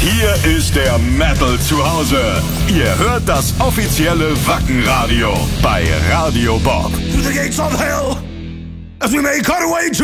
Hier ist der Metal zu Hause. Ihr hört das offizielle Wacken-Radio bei Radio Bob. To the gates of hell, as we make our way to